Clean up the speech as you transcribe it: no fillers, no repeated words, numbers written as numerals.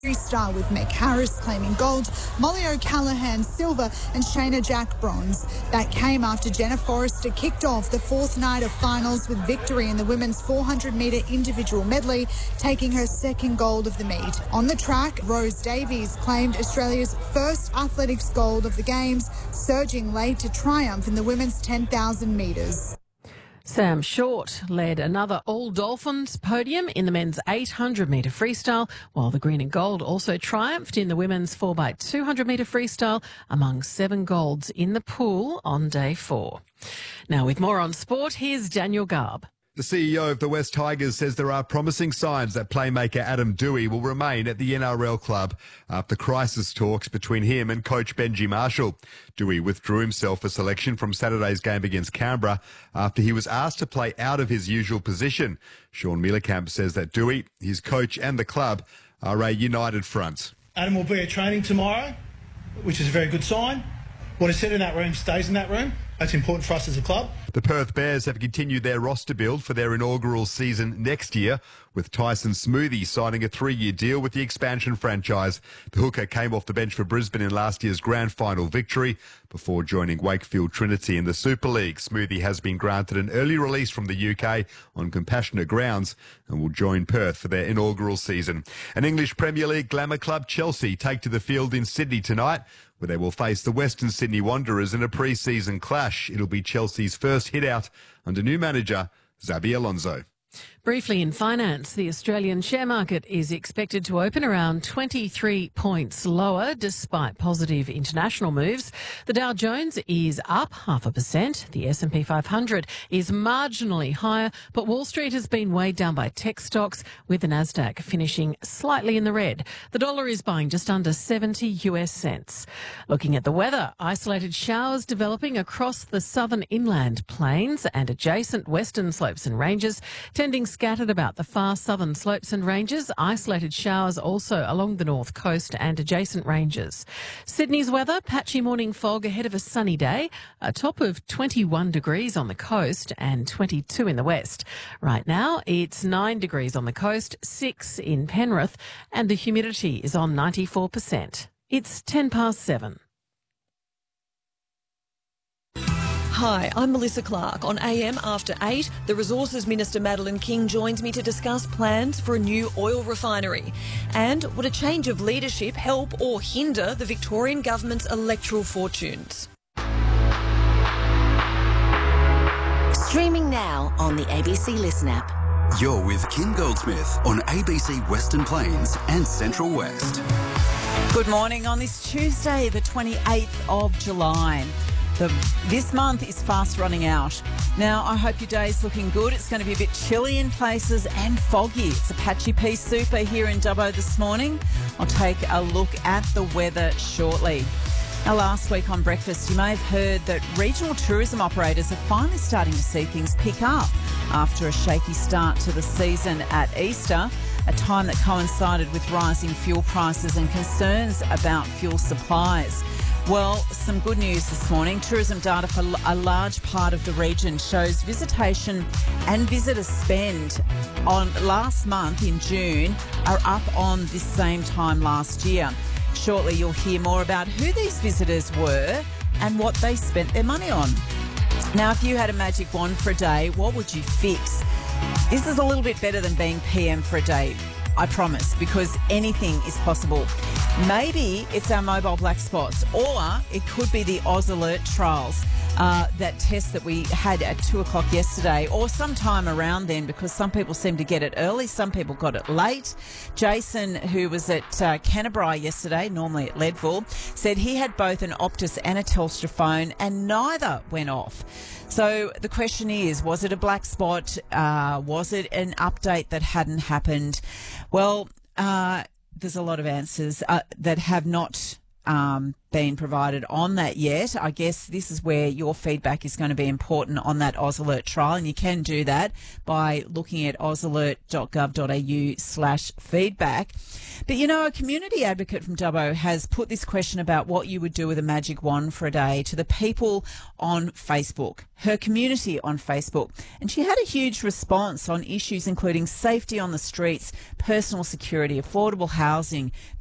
Freestyle with Meg Harris claiming gold, Molly O'Callaghan silver and Shayna Jack bronze. That came after Jenna Forrester kicked off the fourth night of finals with victory in the women's 400-metre individual medley, taking her second gold of the meet. On the track, Rose Davies claimed Australia's first athletics gold of the Games, surging late to triumph in the women's 10,000 metres. Sam Short led another All-Dolphins podium in the men's 800-metre freestyle, while the green and gold also triumphed in the women's 4x200-metre freestyle, among 7 golds in the pool on day 4. Now, with more on sport, here's Daniel Garb. The CEO of the West Tigers says there are promising signs that playmaker Adam Doueihi will remain at the NRL club after crisis talks between him and coach Benji Marshall. Doueihi withdrew himself for selection from Saturday's game against Canberra after he was asked to play out of his usual position. Sean Mielecamp says that Doueihi, his coach and the club are a united front. Adam will be at training tomorrow, which is a very good sign. What is said in that room stays in that room. That's important for us as a club. The Perth Bears have continued their roster build for their inaugural season next year, with Tyson Smoothie signing a 3-year deal with the expansion franchise. The hooker came off the bench for Brisbane in last year's grand final victory before joining Wakefield Trinity in the Super League. Smoothie has been granted an early release from the UK on compassionate grounds and will join Perth for their inaugural season. An English Premier League glamour club, Chelsea, take to the field in Sydney tonight, where they will face the Western Sydney Wanderers in a pre-season clash. It'll be Chelsea's first hit out under new manager Xabi Alonso. Briefly in finance, the Australian share market is expected to open around 23 points lower despite positive international moves. The Dow Jones is up 0.5%. The S&P 500 is marginally higher, but Wall Street has been weighed down by tech stocks, with the Nasdaq finishing slightly in the red. The dollar is buying just under 70 US cents. Looking at the weather, isolated showers developing across the southern inland plains and adjacent western slopes and ranges, tending scattered about the far southern slopes and ranges. Isolated showers also along the north coast and adjacent ranges. Sydney's weather, patchy morning fog ahead of a sunny day, a top of 21 degrees on the coast and 22 in the west. Right now, it's 9 degrees on the coast, 6 in Penrith, and the humidity is on 94%. It's 7:10. Hi, I'm Melissa Clark. On AM After 8, the Resources Minister Madeleine King joins me to discuss plans for a new oil refinery. And would a change of leadership help or hinder the Victorian government's electoral fortunes? Streaming now on the ABC Listen app. You're with Kim Goldsmith on ABC Western Plains and Central West. Good morning on this Tuesday, the 28th of July. This month is fast running out. Now, I hope your day's looking good. It's going to be a bit chilly in places and foggy. It's a patchy P super here in Dubbo this morning. I'll take a look at the weather shortly. Now, last week on Breakfast, you may have heard that regional tourism operators are finally starting to see things pick up after a shaky start to the season at Easter, a time that coincided with rising fuel prices and concerns about fuel supplies. Well, some good news this morning. Tourism data for a large part of the region shows visitation and visitor spend on last month in June are up on this same time last year. Shortly, you'll hear more about who these visitors were and what they spent their money on. Now, if you had a magic wand for a day, what would you fix? This is a little bit better than being PM for a day, I promise, because anything is possible. Maybe it's our mobile black spots, or it could be the Oz Alert trials, that test that we had at 2 o'clock yesterday, or sometime around then, because some people seem to get it early, some people got it late. Jason, who was at Canterbury yesterday, normally at Leadville, said he had both an Optus and a Telstra phone and neither went off. So the question is, was it a black spot? Was it an update that hadn't happened? Well, there's a lot of answers that have not been provided on that yet. I guess this is where your feedback is going to be important on that AusAlert trial, and you can do that by looking at ausalert.gov.au/feedback. But, you know, a community advocate from Dubbo has put this question about what you would do with a magic wand for a day to the people on Facebook, her community on Facebook. And she had a huge response on issues including safety on the streets, personal security, affordable housing,